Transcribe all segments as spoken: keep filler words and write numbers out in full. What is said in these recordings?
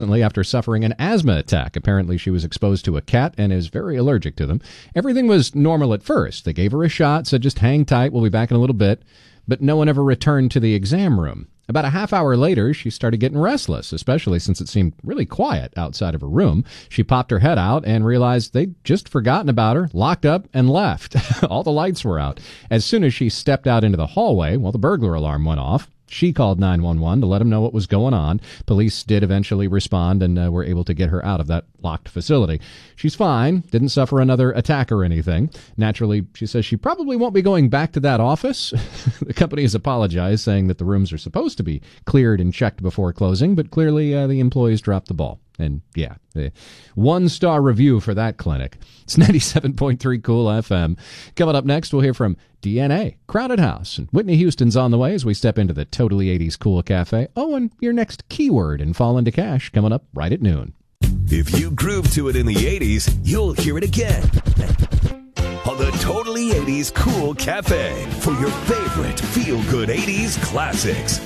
after suffering an asthma attack. Apparently, she was exposed to a cat and is very allergic to them. Everything was normal at first. They gave her a shot, said just hang tight, we'll be back in a little bit. But no one ever returned to the exam room. About a half hour later, she started getting restless, especially since it seemed really quiet outside of her room. She popped her head out and realized they'd just forgotten about her, locked up, and left. All the lights were out. As soon as she stepped out into the hallway, well, the burglar alarm went off. She called nine one one to let them know what was going on. Police did eventually respond and uh, were able to get her out of that locked facility. She's fine, didn't suffer another attack or anything. Naturally, she says she probably won't be going back to that office. The company has apologized, saying that the rooms are supposed to be cleared and checked before closing, but clearly uh, the employees dropped the ball. And yeah, one-star review for that clinic. It's ninety-seven point three Cool F M. Coming up next, we'll hear from D N A, Crowded House, and Whitney Houston's on the way as we step into the Totally eighties Cool Cafe. Oh, and your next keyword in Fall into Cash coming up right at noon. If you groove to it in the eighties, you'll hear it again on the Totally eighties Cool Cafe for your favorite feel-good eighties classics.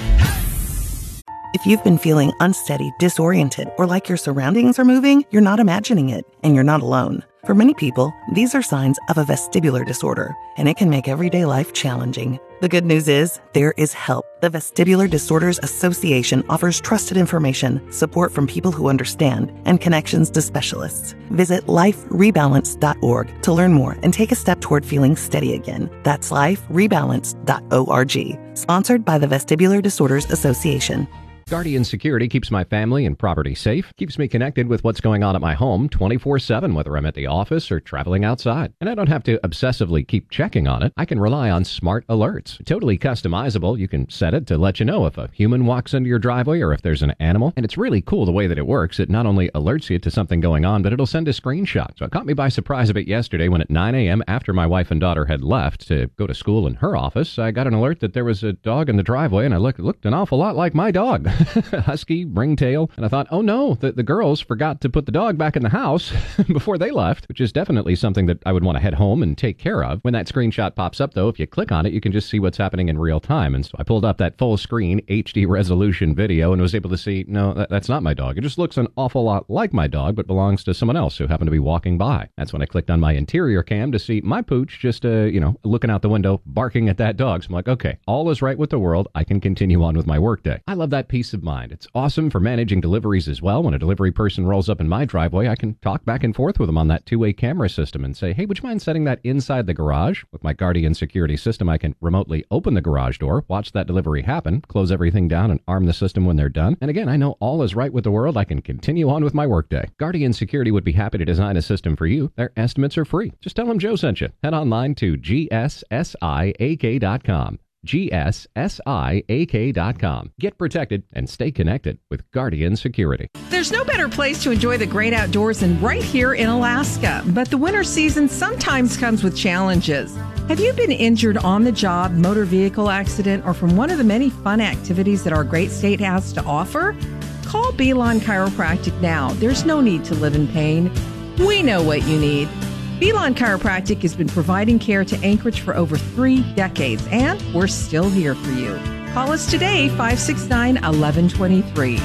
If you've been feeling unsteady, disoriented, or like your surroundings are moving, you're not imagining it, and you're not alone. For many people, these are signs of a vestibular disorder, and it can make everyday life challenging. The good news is, there is help. The Vestibular Disorders Association offers trusted information, support from people who understand, and connections to specialists. Visit life rebalance dot org to learn more and take a step toward feeling steady again. That's life rebalance dot org. Sponsored by the Vestibular Disorders Association. Guardian Security keeps my family and property safe, keeps me connected with what's going on at my home twenty-four seven, whether I'm at the office or traveling outside. And I don't have to obsessively keep checking on it. I can rely on smart alerts. Totally customizable. You can set it to let you know if a human walks into your driveway or if there's an animal. And it's really cool the way that it works. It not only alerts you to something going on, but it'll send a screenshot. So it caught me by surprise a bit yesterday when at nine a.m. after my wife and daughter had left to go to school in her office, I got an alert that there was a dog in the driveway, and I looked, it looked an awful lot like my dog. Husky, ringtail. And I thought, oh no, the, the girls forgot to put the dog back in the house before they left, which is definitely something that I would want to head home and take care of. When that screenshot pops up, though, if you click on it, you can just see what's happening in real time. And so I pulled up that full screen H D resolution video and was able to see, no, that, that's not my dog. It just looks an awful lot like my dog, but belongs to someone else who happened to be walking by. That's when I clicked on my interior cam to see my pooch just, uh, you know, looking out the window, barking at that dog. So I'm like, okay, all is right with the world. I can continue on with my workday. I love that peace of mind. It's awesome for managing deliveries as well. When a delivery person rolls up in my driveway, I can talk back and forth with them on that two-way camera system and say, hey, would you mind setting that inside the garage? With my Guardian security system, I can remotely open the garage door, watch that delivery happen, close everything down, and arm the system when they're done. And again, I know all is right with the world. I can continue on with my workday. Guardian Security would be happy to design a system for you. Their estimates are free. Just tell them Joe sent you. Head online to G S S I A K dot com. G S S I A K dot com. Get protected and stay connected with Guardian Security. There's no better place to enjoy the great outdoors than right here in Alaska. But the winter season sometimes comes with challenges. Have you been injured on the job, motor vehicle accident, or from one of the many fun activities that our great state has to offer? Call Beeline Chiropractic now. There's no need to live in pain. We know what you need. Beeline Chiropractic has been providing care to Anchorage for over three decades, and we're still here for you. Call us today, five six nine, one one two three.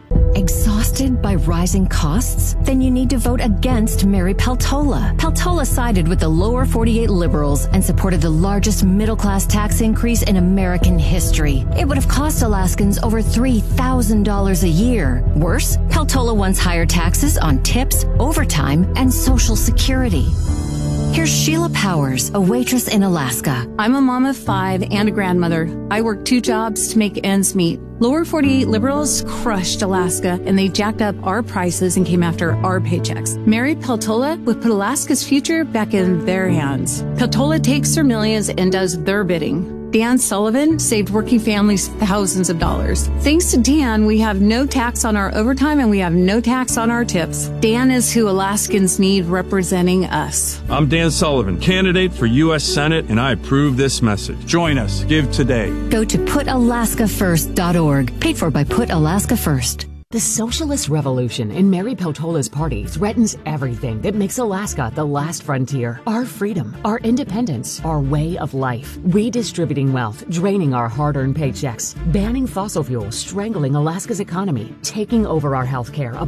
Exhausted by rising costs? Then you need to vote against Mary Peltola. Peltola sided with the lower forty-eight liberals and supported the largest middle-class tax increase in American history. It would have cost Alaskans over three thousand dollars a year. Worse, Peltola wants higher taxes on tips, overtime, and Social Security. Here's Sheila Powers, a waitress in Alaska. I'm a mom of five and a grandmother. I work two jobs to make ends meet. Lower forty-eight liberals crushed Alaska, and they jacked up our prices and came after our paychecks. Mary Peltola would put Alaska's future back in their hands. Peltola takes their millions and does their bidding. Dan Sullivan saved working families thousands of dollars. Thanks to Dan, we have no tax on our overtime and we have no tax on our tips. Dan is who Alaskans need representing us. I'm Dan Sullivan, candidate for U S Senate, and I approve this message. Join us. Give today. Go to put alaska first dot org, paid for by Put Alaska First. The socialist revolution in Mary Peltola's party threatens everything that makes Alaska the last frontier. Our freedom, our independence, our way of life. Redistributing wealth, draining our hard-earned paychecks, banning fossil fuels, strangling Alaska's economy, taking over our health care,